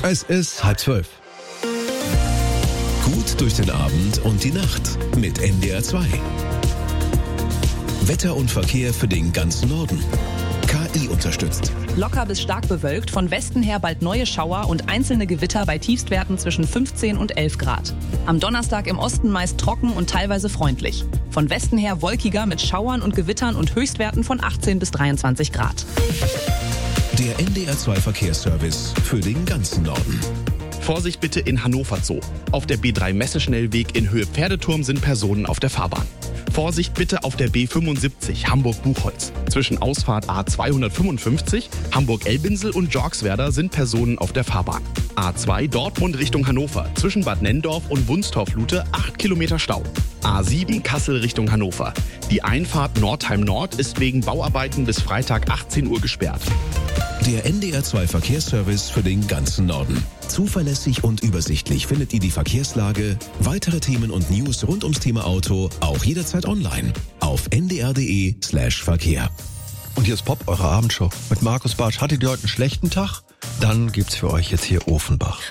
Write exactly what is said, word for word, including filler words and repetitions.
Es ist halb zwölf. Gut durch den Abend und die Nacht mit N D R zwei. Wetter und Verkehr für den ganzen Norden. K I unterstützt. Locker bis stark bewölkt, von Westen her bald neue Schauer und einzelne Gewitter bei Tiefstwerten zwischen fünfzehn und elf Grad. Am Donnerstag im Osten meist trocken und teilweise freundlich. Von Westen her wolkiger mit Schauern und Gewittern und Höchstwerten von achtzehn bis dreiundzwanzig Grad. Der N D R zwei Verkehrsservice für den ganzen Norden. Vorsicht bitte in Hannover Zoo. Auf der B drei Messeschnellweg in Höhe Pferdeturm sind Personen auf der Fahrbahn. Vorsicht bitte auf der B fünfundsiebzig Hamburg-Buchholz. Zwischen Ausfahrt A zweihundertfünfundfünfzig, Hamburg-Elbinsel und Jorxwerder sind Personen auf der Fahrbahn. A zwei Dortmund Richtung Hannover. Zwischen Bad Nenndorf und Wunstorf-Lute acht Kilometer Stau. A sieben Kassel Richtung Hannover. Die Einfahrt Nordheim Nord ist wegen Bauarbeiten bis Freitag achtzehn Uhr gesperrt. Der N D R zwei Verkehrsservice für den ganzen Norden. Zuverlässig und übersichtlich findet ihr die Verkehrslage, weitere Themen und News rund ums Thema Auto auch jederzeit online auf n d r punkt d e slash Verkehr. Und hier ist Pop, eure Abendshow mit Markus Bartsch. Hattet ihr heute einen schlechten Tag? Dann gibt's für euch jetzt hier Ofenbach.